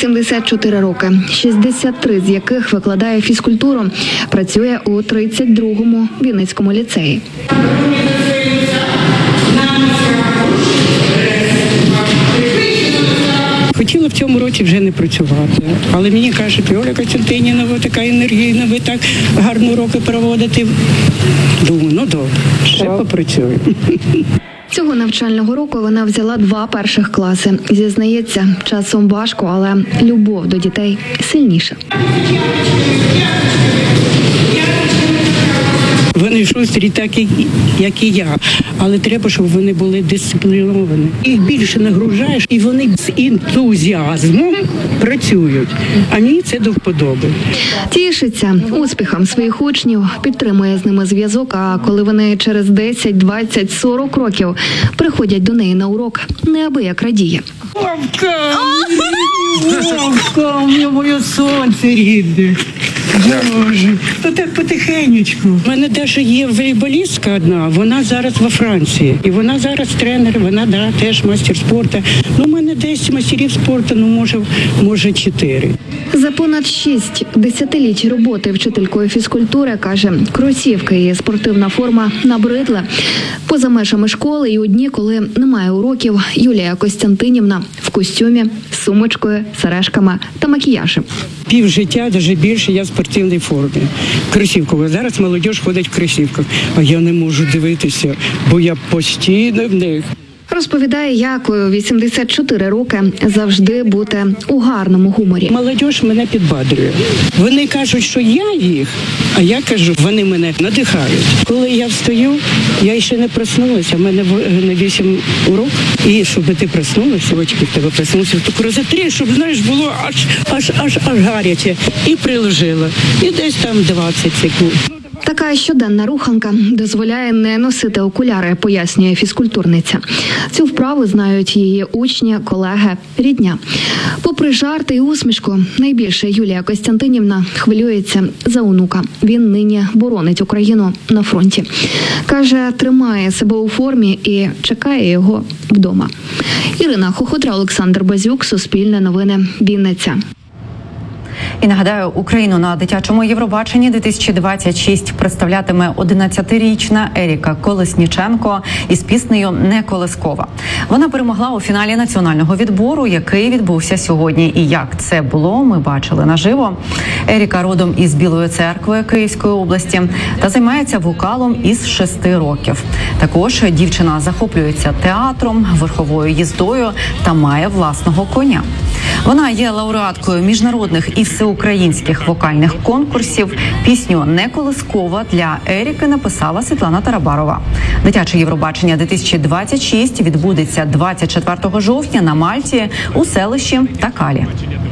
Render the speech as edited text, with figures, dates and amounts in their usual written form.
84 роки, 63 з яких викладає фізкультуру. Працює у 32-му Вінницькому ліцеї. Хотіла в цьому році вже не працювати, але мені кажуть: Оля Костянтинівна, ви така енергійна, ви так гарно уроки проводите. Думаю, ну добре, ще попрацюю. Цього навчального року вона взяла 2 перших класи. Зізнається, часом важко, але любов до дітей сильніша. Вони шустрі, так як і я, але треба, щоб вони були дисципліновані. Їх більше нагружаєш, і вони з ентузіазмом працюють. А мені це до вподоби. Тішиться успіхам своїх учнів, підтримує з ними зв'язок, а коли вони через 10, 20, 40 років приходять до неї на урок, неабияк радіє. Вовка, у мене моє сонце рідне. Боже, то так потихенечку. У мене навіть є волейболістка одна, вона зараз во Франції. І вона зараз тренер, вона теж мастер спорту. Ну, у мене десь мастерів спорту, може 4. За понад 6 десятиліть роботи вчителькою фізкультури, каже, кросівки і спортивна форма набридли. Поза межами школи і у дні, коли немає уроків, Юлія Костянтинівна в костюмі, з сумочкою, сережками та макіяжем. Півжиття, навіть більше, я в спортивній формі. Кросівкою. Зараз молодь ходить в кросівках. А я не можу дивитися, бо я постійно в них. Розповідає, як у 84 роки завжди бути у гарному гуморі. Молодь мене підбадрює. Вони кажуть, що я їх, а я кажу, вони мене надихають. Коли я встаю, я ще не проснулася, в мене на 8 урок. І щоб ти проснулася, очки в тебе проснулися, то рази 3, щоб, знаєш, було аж гаряче. І приложила. І десь там 20 секунд. Така щоденна руханка дозволяє не носити окуляри, пояснює фізкультурниця. Цю вправу знають її учні, колеги, рідня. Попри жарти і усмішку, найбільше Юлія Костянтинівна хвилюється за онука. Він нині боронить Україну на фронті. Каже, тримає себе у формі і чекає його вдома. Ірина Хохотра, Олександр Базюк, Суспільне новини, Вінниця. І нагадаю, Україну на дитячому Євробаченні 2026 представлятиме 11-річна Еріка Колесніченко із піснею «Не колискова». Вона перемогла у фіналі національного відбору, який відбувся сьогодні. І як це було, ми бачили наживо. Еріка родом із Білої Церкви Київської області та займається вокалом із 6 років. Також дівчина захоплюється театром, верховою їздою та має власного коня. Вона є лауреаткою міжнародних і всеукраїнських вокальних конкурсів. Пісню «Не колискова» для Еріки написала Світлана Тарабарова. Дитяче Євробачення 2026 відбудеться 24 жовтня на Мальті у селищі Такалі.